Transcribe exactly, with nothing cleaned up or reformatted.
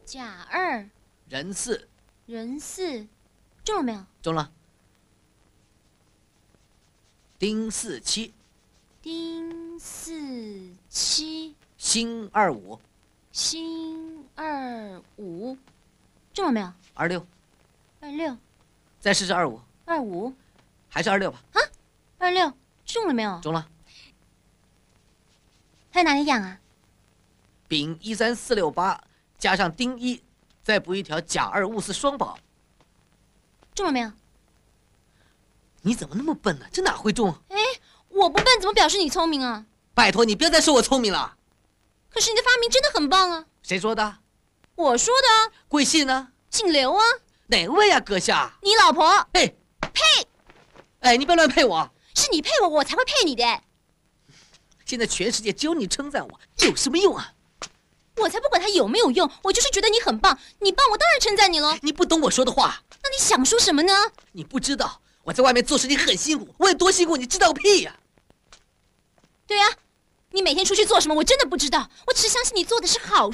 甲二， 人四， 人四，中了没有？ 中了。丁四七， 丁四七， 辛二五， 辛二五，中了没有？ 二六， 二六， 再试试二五， 二五， 还是二六吧。 啊，二六，中了没有？ 中了。 还有哪里痒啊？ 丙一三四六八加上丁一，再补一条甲二戊四双保， 中了没有？ 你怎么那么笨呢？这哪会中？ 哎，我不笨，怎么表示你聪明啊？ 拜托你不要再说我聪明了。 可是你的发明真的很棒啊！ 谁说的？ 我说的啊。 贵姓呢？ 姓刘啊。 哪位呀、啊，阁下？ 你老婆。 呸！ 呸！ 哎，你不要乱配我。 是你配我，我才会配你的。 现在全世界只有你称赞我，有什么用啊？ 我才不管它有没有用，我就是觉得你很棒，你棒我当然称赞你了。 你不懂我说的话。 那你想说什么呢？ 你不知道我在外面做事情很辛苦，我有多辛苦，你知道个屁呀、 啊！对呀、啊，你每天出去做什么，我真的不知道，我只是相信你做的是好